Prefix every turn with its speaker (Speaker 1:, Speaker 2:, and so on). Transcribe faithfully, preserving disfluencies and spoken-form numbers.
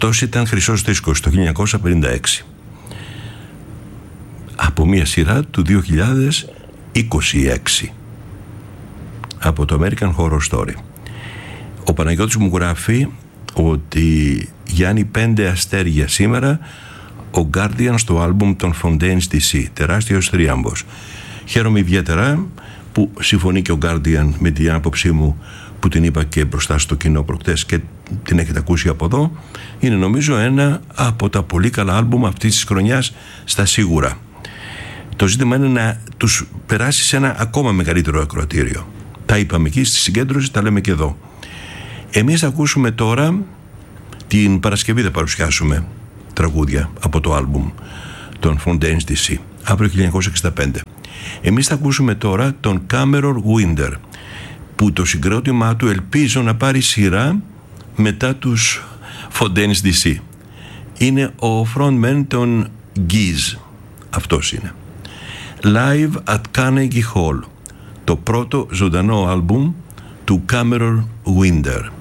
Speaker 1: Αυτός ήταν χρυσός δίσκος το χίλια εννιακόσια πενήντα έξι. Από μια σειρά του δύο χιλιάδες είκοσι έξι, από το American Horror Story. Ο Παναγιώτης μου γράφει ότι Γιάννη, πέντε αστέρια σήμερα ο Guardian στο άλμπουμ των Fontaines ντι σι, τεράστιος θρίαμβος. Χαίρομαι ιδιαίτερα που συμφωνεί και ο Guardian με την άποψή μου που την είπα και μπροστά στο κοινό προχτές και την έχετε ακούσει από εδώ. Είναι νομίζω ένα από τα πολύ καλά άλμπουμ αυτής της χρονιάς στα σίγουρα. Το ζήτημα είναι να τους περάσει σε ένα ακόμα μεγαλύτερο ακροατήριο. Τα είπαμε εκεί στη συγκέντρωση, τα λέμε και εδώ. Εμείς θα ακούσουμε τώρα, την Παρασκευή θα παρουσιάσουμε τραγούδια από το άλμπουμ των Fontaines ντι σι, αύριο χίλια εννιακόσια εξήντα πέντε. Εμείς θα ακούσουμε τώρα τον Cameron Winder, που το συγκρότημά του ελπίζω να πάρει σειρά μετά τους Fontaines ντι σι. Είναι ο frontman των Giz. Αυτός είναι. Live at Carnegie Hall, το πρώτο ζωντανό άλμπουμ του Cameron Winder.